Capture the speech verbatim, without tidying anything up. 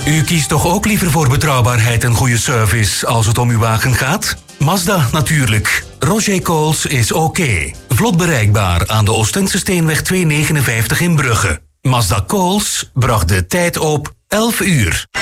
U kiest toch ook liever voor betrouwbaarheid en goede service als het om uw wagen gaat? Mazda natuurlijk. Roger Coles is oké. Vlot bereikbaar aan de Oostense Steenweg tweehonderdnegenenvijftig in Brugge. Mazda Coles bracht de tijd op elf uur.